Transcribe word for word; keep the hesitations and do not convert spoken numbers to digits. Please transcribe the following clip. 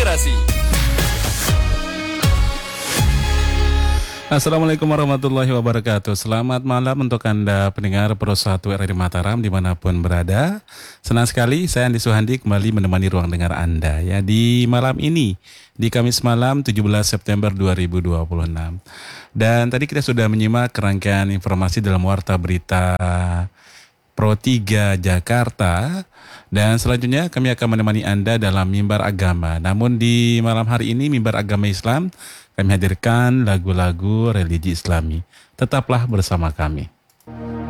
Inspirasi. Assalamualaikum warahmatullahi wabarakatuh. Selamat malam untuk Anda pendengar Pro satu R R I Mataram dimanapun berada. Senang sekali saya Andi Suhandi kembali menemani ruang dengar Anda ya di malam ini, di Kamis malam tujuh belas September dua ribu dua puluh enam. Dan tadi kita sudah menyimak rangkaian informasi dalam Warta Berita Pro tiga Jakarta. Dan selanjutnya kami akan menemani Anda dalam Mimbar Agama. Namun di malam hari ini Mimbar Agama Islam kami hadirkan lagu-lagu religi Islami. Tetaplah bersama kami.